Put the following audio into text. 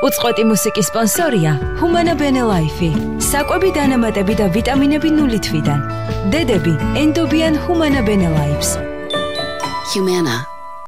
უწყვეტი მუსიკის სპონსორია Humana Bene Life. საკვები დანამატები და ვიტამინები 0 თვიდან. დედები ენდობიან Humana Bene Lives. Humana.